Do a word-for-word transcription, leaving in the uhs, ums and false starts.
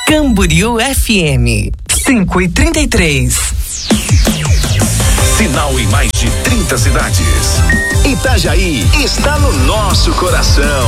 Camboriú F M, cinco e trinta e três. Sinal em mais de trinta cidades. Itajaí está no nosso coração.